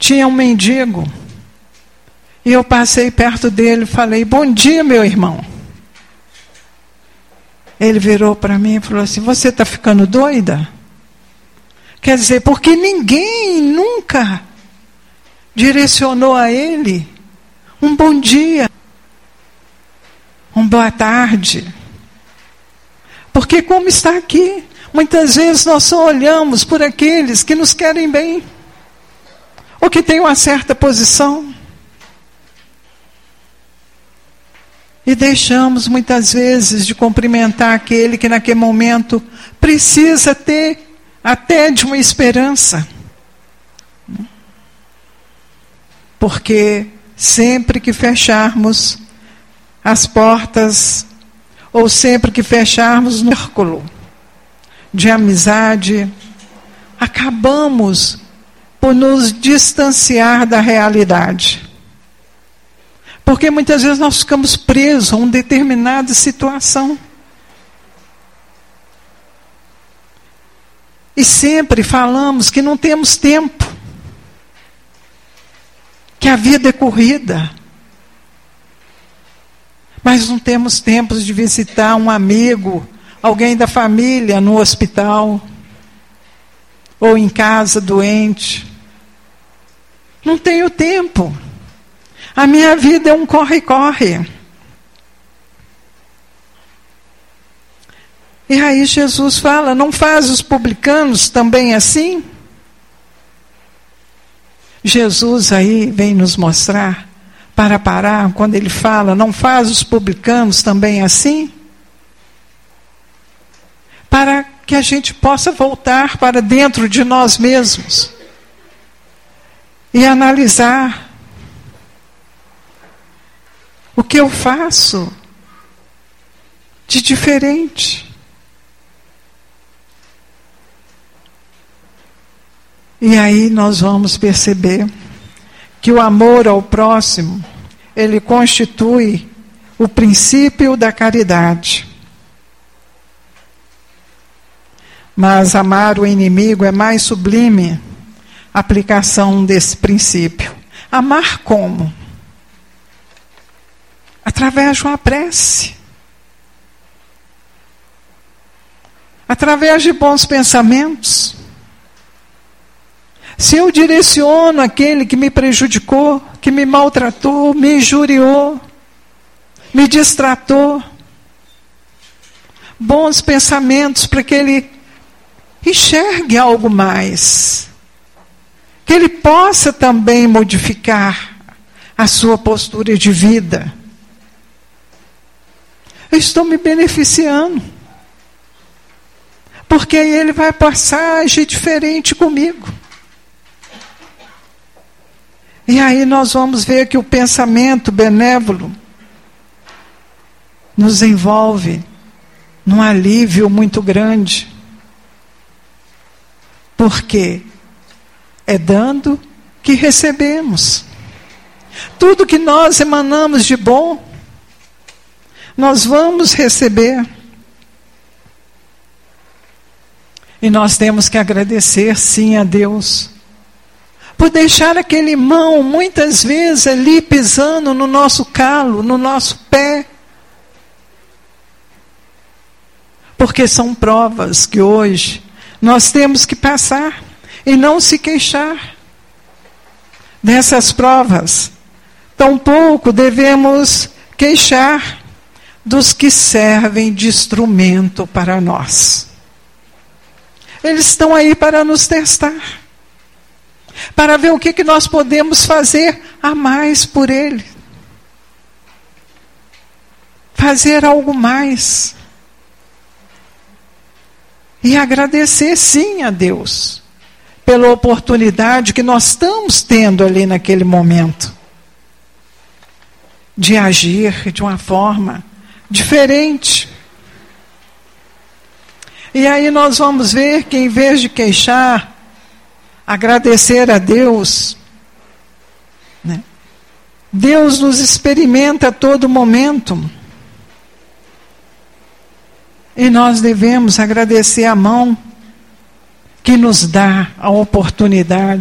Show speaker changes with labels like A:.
A: tinha um mendigo. E eu passei perto dele e falei: bom dia, meu irmão. Ele virou para mim e falou assim: você está ficando doida? Quer dizer, porque ninguém nunca direcionou a ele um bom dia, uma boa tarde. Porque como está aqui, muitas vezes nós só olhamos por aqueles que nos querem bem, ou que têm uma certa posição. E deixamos muitas vezes de cumprimentar aquele que naquele momento precisa ter até de uma esperança. Porque sempre que fecharmos as portas, ou sempre que fecharmos no círculo de amizade, acabamos por nos distanciar da realidade. Porque muitas vezes nós ficamos presos a uma determinada situação. E sempre falamos que não temos tempo, que a vida é corrida. Mas não temos tempo de visitar um amigo, alguém da família no hospital, ou em casa doente. Não tenho tempo. A minha vida é um corre-corre. E aí Jesus fala: não faz os publicanos também assim? Jesus aí vem nos mostrar, para parar, quando ele fala: não faz os publicanos também assim? Para que a gente possa voltar para dentro de nós mesmos e analisar: o que eu faço de diferente? E aí nós vamos perceber que o amor ao próximo, ele constitui o princípio da caridade. Mas amar o inimigo é mais sublime aplicação desse princípio. Amar como? Através de uma prece. Através de bons pensamentos. Se eu direciono aquele que me prejudicou, que me maltratou, me injuriou, me distratou, bons pensamentos para que ele enxergue algo mais, que ele possa também modificar a sua postura de vida. Eu estou me beneficiando, porque aí ele vai passar a agir diferente comigo. E aí nós vamos ver que o pensamento benévolo nos envolve num alívio muito grande. Porque é dando que recebemos. Tudo que nós emanamos de bom, nós vamos receber. E nós temos que agradecer sim a Deus por deixar aquele irmão, muitas vezes, ali pisando no nosso calo, no nosso pé. Porque são provas que hoje nós temos que passar e não se queixar dessas provas. Tampouco devemos queixar dos que servem de instrumento para nós. Eles estão aí para nos testar, para ver o que nós podemos fazer a mais por ele. Fazer algo mais. E agradecer sim a Deus pela oportunidade que nós estamos tendo ali naquele momento de agir de uma forma diferente. E aí nós vamos ver que em vez de queixar, agradecer a Deus, né? Deus nos experimenta a todo momento. E nós devemos agradecer a mão que nos dá a oportunidade